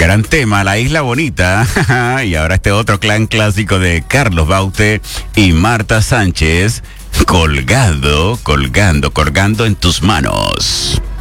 Gran tema, La Isla Bonita. Y ahora este otro clan clásico de Carlos Baute y Marta Sánchez, Colgando en tus manos.